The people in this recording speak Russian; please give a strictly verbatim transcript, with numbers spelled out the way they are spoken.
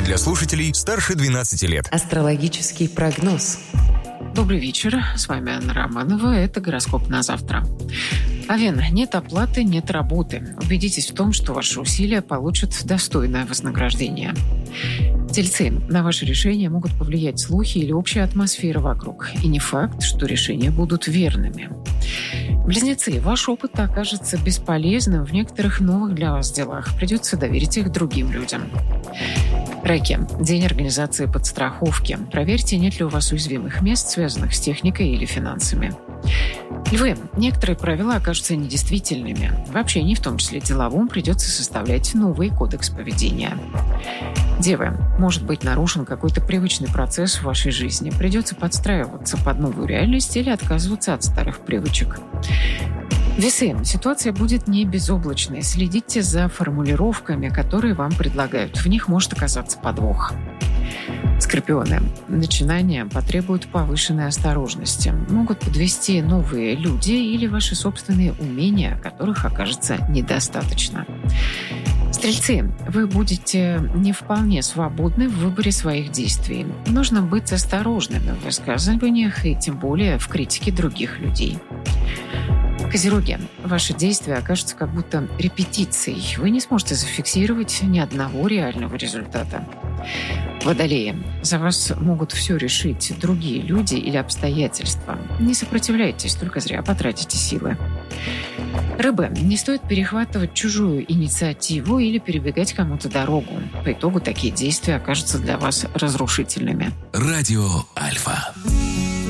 для слушателей старше двенадцати лет. Астрологический прогноз. Добрый вечер, с вами Анна Романова, это гороскоп на завтра. Овен, нет оплаты, нет работы. Убедитесь в том, что ваши усилия получат достойное вознаграждение. Тельцы, на ваши решения могут повлиять слухи или общая атмосфера вокруг. И не факт, что решения будут верными. Близнецы, ваш опыт окажется бесполезным в некоторых новых для вас делах. Придется доверить их другим людям. Раки, день организации подстраховки. Проверьте, нет ли у вас уязвимых мест, связанных с техникой или финансами. Львы, некоторые правила окажутся недействительными. В общении, в том числе деловом, придется составлять новый кодекс поведения. Девы, может быть нарушен какой-то привычный процесс в вашей жизни. Придется подстраиваться под новую реальность или отказываться от старых привычек. Весы, ситуация будет не безоблачной. Следите за формулировками, которые вам предлагают. В них может оказаться подвох. Скорпионы. Начинания потребуют повышенной осторожности. Могут подвести новые люди или ваши собственные умения, которых окажется недостаточно. Стрельцы, вы будете не вполне свободны в выборе своих действий. Нужно быть осторожными в высказываниях и тем более в критике других людей. Козероги, ваши действия окажутся как будто репетицией. Вы не сможете зафиксировать ни одного реального результата. Водолеи, за вас могут все решить другие люди или обстоятельства. Не сопротивляйтесь, только зря потратите силы. Рыбы, не стоит перехватывать чужую инициативу или перебегать кому-то дорогу. По итогу такие действия окажутся для вас разрушительными. Радио Альфа.